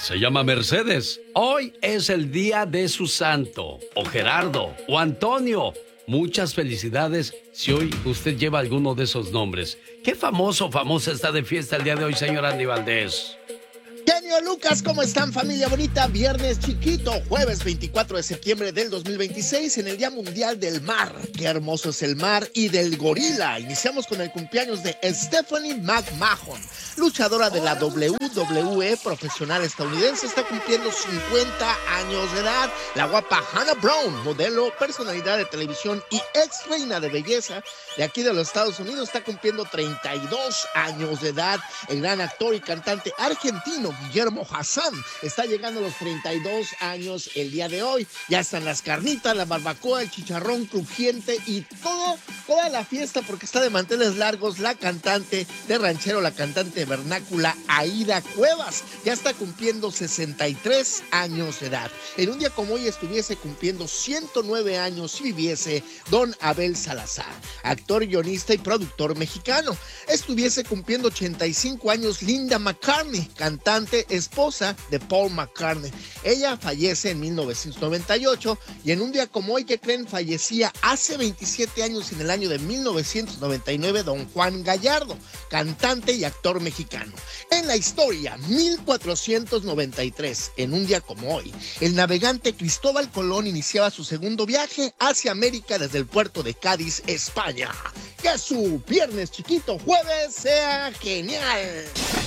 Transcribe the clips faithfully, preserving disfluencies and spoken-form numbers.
Se llama Mercedes. Hoy es el día de su santo, o Gerardo, o Antonio. Muchas felicidades si hoy usted lleva alguno de esos nombres. ¿Qué famoso o famosa está de fiesta el día de hoy, señor Andy Valdés? Genio Lucas, ¿cómo están, familia bonita? Viernes chiquito, jueves veinticuatro de septiembre del dos mil veintiséis, en el Día Mundial del Mar. Qué hermoso es el mar y del gorila. Iniciamos con el cumpleaños de Stephanie McMahon, luchadora de la W W E profesional estadounidense. Está cumpliendo cincuenta años de edad. La guapa Hannah Brown, modelo, personalidad de televisión y ex reina de belleza de aquí de los Estados Unidos, está cumpliendo treinta y dos años de edad. El gran actor y cantante argentino Guillermo Hassan está llegando a los treinta y dos años el día de hoy. Ya están las carnitas, la barbacoa, el chicharrón crujiente y todo, toda la fiesta, porque está de manteles largos la cantante de ranchero, la cantante vernácula Aida Cuevas. Ya está cumpliendo sesenta y tres años de edad. En un día como hoy estuviese cumpliendo ciento nueve años si viviese don Abel Salazar, actor, guionista y productor mexicano. Estuviese cumpliendo ochenta y cinco años Linda McCartney, cantante, esposa de Paul McCartney. Ella fallece en mil novecientos noventa y ocho, y en un día como hoy, que creen, fallecía hace veintisiete años, en el año de mil novecientos noventa y nueve, don Juan Gallardo, cantante y actor mexicano. En la historia, mil cuatrocientos noventa y tres, en un día como hoy, el navegante Cristóbal Colón iniciaba su segundo viaje hacia América desde el puerto de Cádiz, España. Que su viernes chiquito, jueves, sea genial.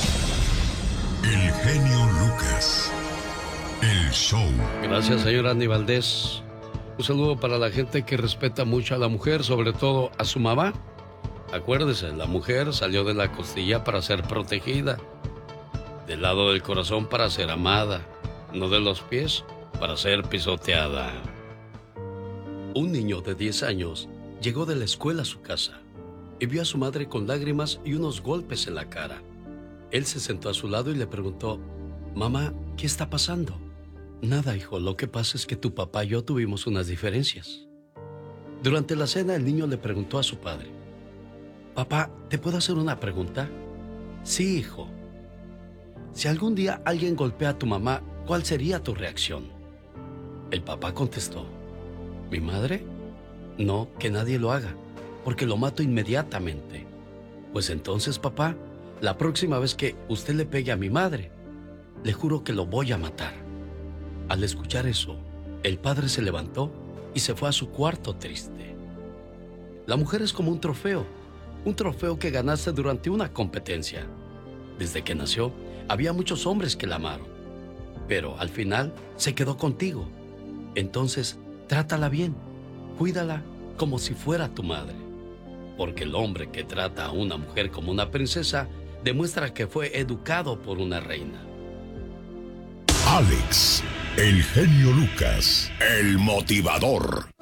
El genio Lucas, el show. Gracias, señor Andy Valdés. Un saludo para la gente que respeta mucho a la mujer, sobre todo a su mamá. Acuérdese, la mujer salió de la costilla para ser protegida, del lado del corazón para ser amada, no de los pies para ser pisoteada. Un niño de diez años llegó de la escuela a su casa y vio a su madre con lágrimas y unos golpes en la cara. Él se sentó a su lado y le preguntó: «Mamá, ¿qué está pasando?» «Nada, hijo, lo que pasa es que tu papá y yo tuvimos unas diferencias». Durante la cena, el niño le preguntó a su padre: «Papá, ¿te puedo hacer una pregunta?» «Sí, hijo». «Si algún día alguien golpea a tu mamá, ¿cuál sería tu reacción?» El papá contestó: «¿Mi madre? No, que nadie lo haga, porque lo mato inmediatamente». «Pues entonces, papá, la próxima vez que usted le pegue a mi madre, le juro que lo voy a matar». Al escuchar eso, el padre se levantó y se fue a su cuarto triste. La mujer es como un trofeo, un trofeo que ganaste durante una competencia. Desde que nació, había muchos hombres que la amaron, pero al final se quedó contigo. Entonces, trátala bien, cuídala como si fuera tu madre, porque el hombre que trata a una mujer como una princesa demuestra que fue educado por una reina. Alex, el genio Lucas, el motivador.